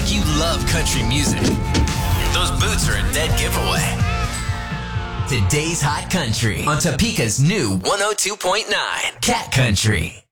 like you love country music, those boots are a dead giveaway. Today's Hot Country on Topeka's new 102.9 Cat Country.